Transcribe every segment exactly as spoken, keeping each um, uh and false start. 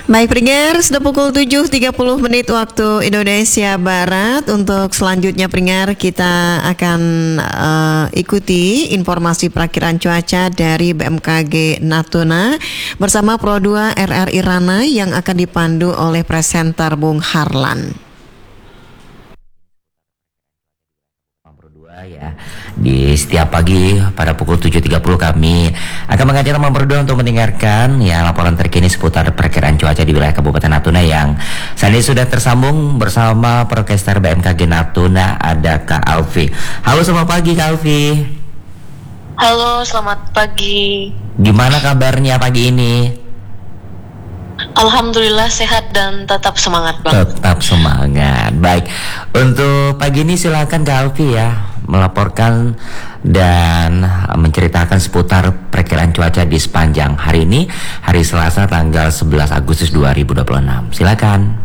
Baik pendengar, sudah pukul tujuh tiga puluh menit waktu Indonesia Barat. Untuk selanjutnya pendengar, kita akan uh, ikuti informasi perakiraan cuaca dari B M K G Natuna bersama Pro dua R R I Ranai yang akan dipandu oleh presenter Bung Harlan. Ya, di setiap pagi pada pukul tujuh tiga puluh kami akan mengajak teman berdua untuk mendengarkan ya laporan terkini seputar perakiraan cuaca di wilayah Kabupaten Natuna yang saat ini sudah tersambung bersama Procaster B M K G Natuna, ada Kak Alfi. Halo, selamat pagi Kak Alfi. Halo, selamat pagi. Gimana kabarnya pagi ini? Alhamdulillah sehat dan tetap semangat Bang. Tetap semangat. Baik, untuk pagi ini silakan Kak Alfi ya melaporkan dan menceritakan seputar perakiraan cuaca di sepanjang hari ini, hari Selasa tanggal sebelas Agustus dua ribu dua puluh enam. Silakan.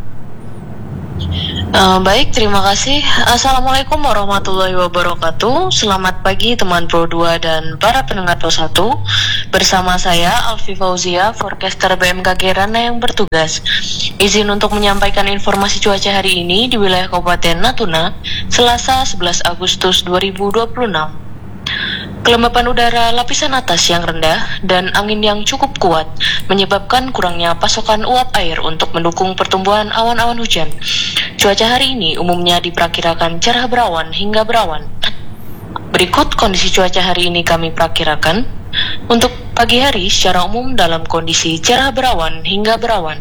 Uh, baik, terima kasih. Assalamualaikum warahmatullahi wabarakatuh. Selamat pagi teman Pro dua dan para pendengar Pro satu. Bersama saya Alfi Fauzia, forecaster B M K G Ranai yang bertugas. Izin untuk menyampaikan informasi cuaca hari ini di wilayah Kabupaten Natuna, Selasa sebelas Agustus dua ribu dua puluh enam. Kelembapan udara lapisan atas yang rendah dan angin yang cukup kuat menyebabkan kurangnya pasokan uap air untuk mendukung pertumbuhan awan-awan hujan. Cuaca hari ini umumnya diperkirakan cerah berawan hingga berawan. Berikut kondisi cuaca hari ini kami perkirakan. Untuk pagi hari secara umum dalam kondisi cerah berawan hingga berawan.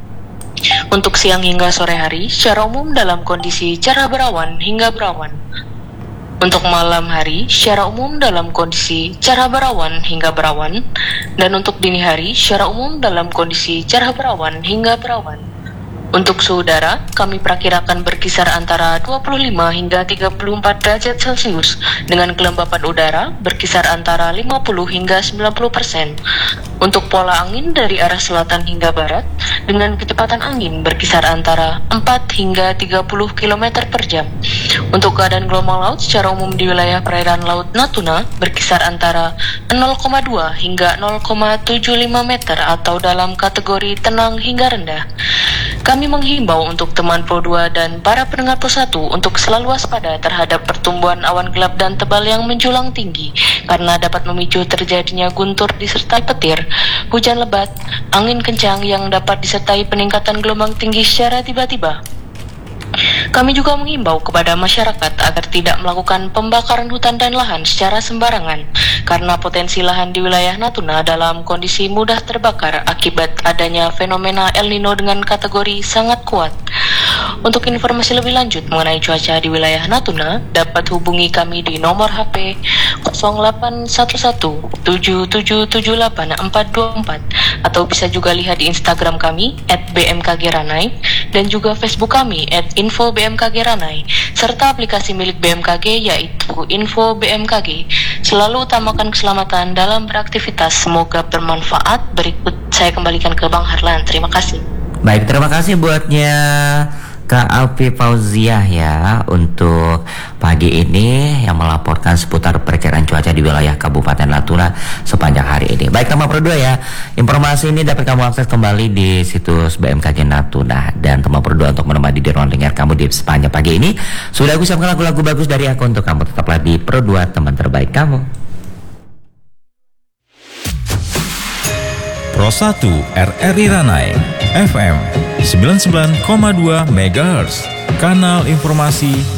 Untuk siang hingga sore hari secara umum dalam kondisi cerah berawan hingga berawan. Untuk malam hari secara umum dalam kondisi cerah berawan hingga berawan, dan untuk dini hari secara umum dalam kondisi cerah berawan hingga berawan. Untuk suhu udara, kami perkirakan berkisar antara dua puluh lima hingga tiga puluh empat derajat Celcius dengan kelembapan udara berkisar antara lima puluh hingga sembilan puluh persen. Untuk pola angin dari arah selatan hingga barat dengan kecepatan angin berkisar antara empat hingga tiga puluh kilometer per jam. Untuk keadaan gelombang laut secara umum di wilayah perairan Laut Natuna berkisar antara nol koma dua hingga nol koma tujuh lima meter atau dalam kategori tenang hingga rendah. Kami menghimbau untuk teman Pro dua dan para pendengar Pro satu untuk selalu waspada terhadap pertumbuhan awan gelap dan tebal yang menjulang tinggi karena dapat memicu terjadinya guntur disertai petir, hujan lebat, angin kencang yang dapat disertai peningkatan gelombang tinggi secara tiba-tiba. Kami juga mengimbau kepada masyarakat agar tidak melakukan pembakaran hutan dan lahan secara sembarangan karena potensi lahan di wilayah Natuna dalam kondisi mudah terbakar akibat adanya fenomena El Nino dengan kategori sangat kuat. Untuk informasi lebih lanjut mengenai cuaca di wilayah Natuna, dapat hubungi kami di nomor H P nol delapan satu satu tujuh tujuh tujuh delapan empat dua empat atau bisa juga lihat di Instagram kami et b m k g ranai dan juga Facebook kami et info b m k g ranai serta aplikasi milik B M K G yaitu Info B M K G. Selalu utamakan keselamatan dalam beraktivitas, semoga bermanfaat. Berikut saya kembalikan ke Bang Harlan. Terima kasih. Baik, terima kasih buatnya Kak Alfi Fauzia ya untuk pagi ini yang melaporkan seputar perakiraan cuaca di wilayah Kabupaten Natuna sepanjang hari ini. Baik teman Pro dua ya, informasi ini dapat kamu akses kembali di situs B M K G Natuna. Dan teman Pro dua untuk menemani di ruang dengar kamu di sepanjang pagi ini sudah aku siapkan lagu-lagu bagus dari aku untuk kamu. Tetaplah di Pro dua, teman terbaik kamu. Pro satu R R I Ranai F M sembilan puluh sembilan koma dua megahertz, kanal informasi